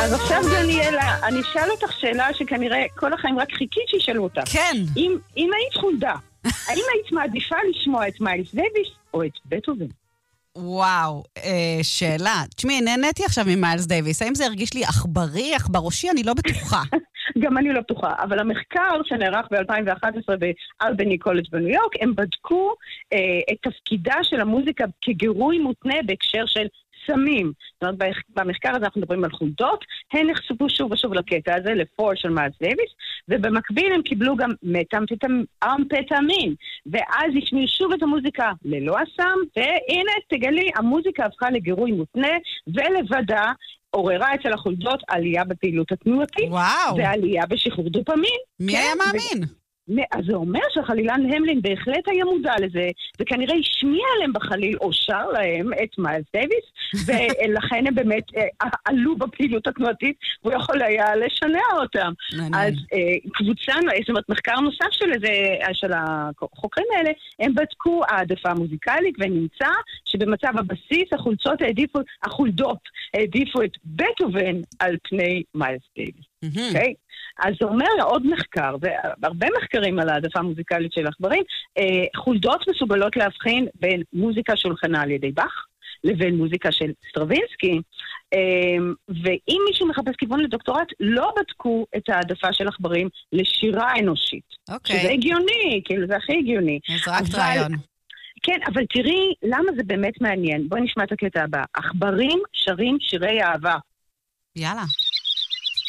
אז עכשיו דניאלה, אני אשאל אותך שאלה שכנראה כל החיים רק חיכית שישאלו אותך. כן. אם היית חולדה, האם היית מעדיפה לשמוע את מיילס דייוויס או את בטהובן? וואו, שאלה. תשמעי, נהניתי עכשיו ממיילס דייוויס. האם זה הרגיש לי עכברי, עכבראשי? אני לא בטוחה. גם אני לא בטוחה, אבל המחקר שנערך ב-2011 באלבני קולג' בניו יורק, הם בדקו את תפקידה של המוזיקה כגירוי מותנה בהקשר של סמים. זאת אומרת, במחקר הזה אנחנו מדברים על חולדות, הן נחשפו שוב ושוב לקטע הזה, לפור של מיילס דייוויס, ובמקביל הם קיבלו גם אמפטמין, ואז השמיעו שוב את המוזיקה ללא הסם, והנה, תגלי, המוזיקה הפכה לגירוי מותנה, ולבדה עוררה אצל החולדות עלייה בפעילות התנועתית, ועלייה בשחרור דופמין. מי היה מאמין? אז זה אומר שחלילן המלין בהחלט היה מודע לזה, וכנראה השמיע להם בחליל או שר להם את מיילס דייוויס, ולכן הם באמת עלו בפעילות התנועתית, והוא יכול היה לשנע אותם. אז קבוצה, זאת אומרת, מחקר נוסף של החוקרים האלה, הם בדקו העדפה המוזיקלית, ונמצא שבמצב הבסיס החולדות העדיפו את בטהובן על פני מיילס דייוויס. אוקיי? אז זה אומר עוד מחקר, והרבה מחקרים על העדפה המוזיקלית של עכברים, חולדות מסוגלות להבחין בין מוזיקה שהולחנה על ידי באך, לבין מוזיקה של סטרווינסקי, ואם מישהו מחפש כיוון לדוקטורט, לא בדקו את העדפה של עכברים לשירה אנושית. שזה הגיוני, כאילו זה הכי הגיוני. זה רק רעיון. כן, אבל תראי למה זה באמת מעניין. בואי נשמע את הקטע הבא. עכברים שרים שירי אהבה. יאללה.